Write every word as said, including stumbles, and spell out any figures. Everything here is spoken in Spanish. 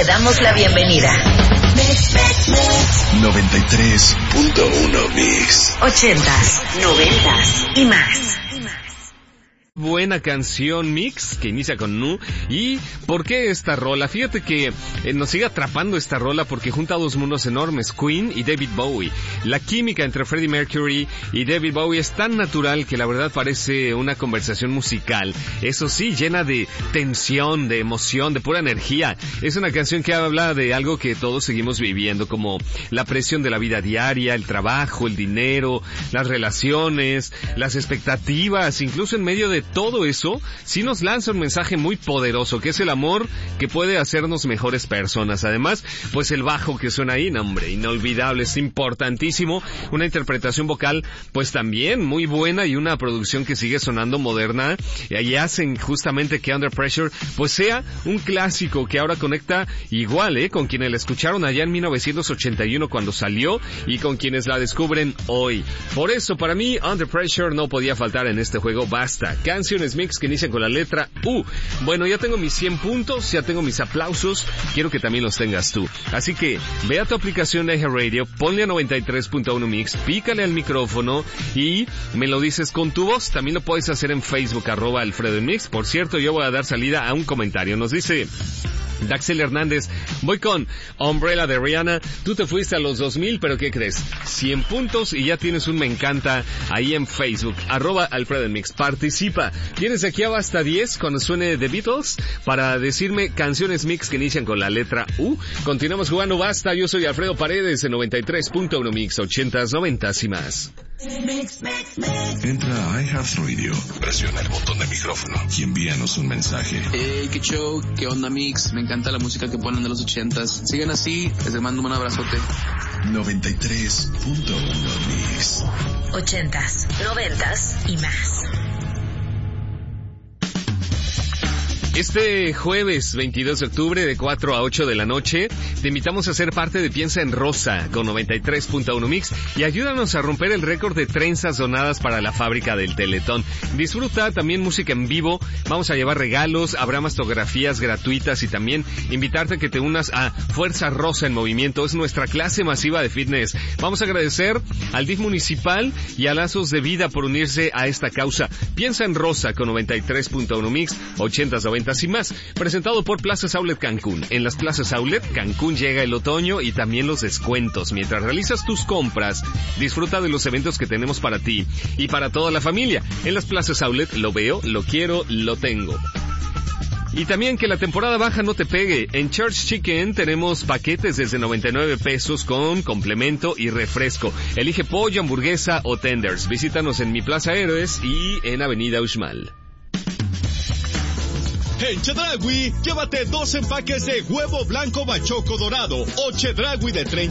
Te damos la bienvenida. noventa y tres punto uno Mix. Ochentas, noventas y más. Buena canción Mix que inicia con Nu. ¿Y por qué esta rola? Fíjate que eh, nos sigue atrapando esta rola porque junta dos mundos enormes, Queen y David Bowie. La química entre Freddie Mercury y David Bowie es tan natural que la verdad parece una conversación musical. Eso sí, llena de tensión, de emoción, de pura energía. Es una canción que habla de algo que todos seguimos viviendo, como la presión de la vida diaria, el trabajo, el dinero, las relaciones, las expectativas, incluso en medio de todo eso, sí nos lanza un mensaje muy poderoso, que es el amor que puede hacernos mejores personas. Además, pues el bajo que suena ahí, no, hombre, inolvidable, es importantísimo. Una interpretación vocal, pues también muy buena y una producción que sigue sonando moderna. Y ahí hacen justamente que Under Pressure, pues sea un clásico que ahora conecta igual, eh, con quienes la escucharon allá en mil novecientos ochenta y uno cuando salió y con quienes la descubren hoy. Por eso, para mí, Under Pressure no podía faltar en este juego. Basta. Canciones Mix que inician con la letra U. Bueno, ya tengo mis cien puntos, ya tengo mis aplausos, quiero que también los tengas tú. Así que, ve a tu aplicación de iHeartRadio, ponle a noventa y tres punto uno Mix, pícale al micrófono y me lo dices con tu voz. También lo puedes hacer en Facebook, arroba Alfredo en Mix. Por cierto, yo voy a dar salida a un comentario. Nos dice Daxel Hernández, voy con Umbrella de Rihanna. Tú te fuiste a los dos mil, pero ¿qué crees? cien puntos y ya tienes un me encanta ahí en Facebook, arroba Alfredo en Mix. Participa. Tienes de aquí a hasta diez cuando suene The Beatles para decirme canciones Mix que inician con la letra U. Continuamos jugando. Basta. Yo soy Alfredo Paredes en noventa y tres punto uno Mix, ochentas, noventas y más. Mix, mix, mix. Entra a iHeartRadio, presiona el botón de micrófono y envíanos un mensaje. Hey, qué show, qué onda Mix, me encanta la música que ponen de los ochentas. Sigan así, les mando un abrazote. noventa y tres punto uno Mix. Ochentas, noventas y más. Este jueves veintidós de octubre de cuatro a ocho de la noche te invitamos a ser parte de Piensa en Rosa con noventa y tres punto uno Mix y ayúdanos a romper el récord de trenzas donadas para la fábrica del Teletón. Disfruta también música en vivo, vamos a llevar regalos, habrá mastografías gratuitas y también invitarte a que te unas a Fuerza Rosa en Movimiento. Es nuestra clase masiva de fitness. Vamos a agradecer al D I F municipal y a Lazos de Vida por unirse a esta causa. Piensa en Rosa con noventa y tres punto uno Mix, ochentas, noventas y más, presentado por Plazas Outlet Cancún. En las Plazas Outlet Cancún llega el otoño y también los descuentos. Mientras realizas tus compras, disfruta de los eventos que tenemos para ti y para toda la familia. En las Plazas Outlet lo veo, lo quiero, lo tengo. Y también que la temporada baja no te pegue. En Church Chicken tenemos paquetes desde noventa y nueve pesos con complemento y refresco. Elige pollo, hamburguesa o tenders. Visítanos en mi Plaza Héroes y en Avenida Uxmal. En Chedraui, llévate dos empaques de huevo blanco bachoco dorado o Chedraui de treinta